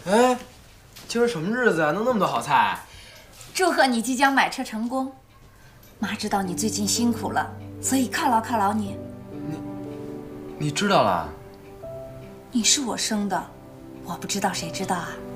哎，今儿什么日子啊？弄那么多好菜？ 祝贺你即将买车成功。妈知道你最近辛苦了，所以犒劳犒劳你。 你知道了？ 你是我生的，我不知道谁知道啊？